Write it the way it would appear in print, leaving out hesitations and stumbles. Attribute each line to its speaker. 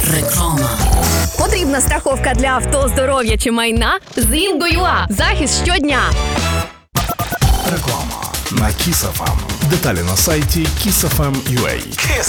Speaker 1: Реклама.
Speaker 2: Потрібна страховка для авто, здоров'я чи майна? З Інго.ua. Захист щодня.
Speaker 3: Реклама на Kiss FM. Деталі на сайті kissfm.ua.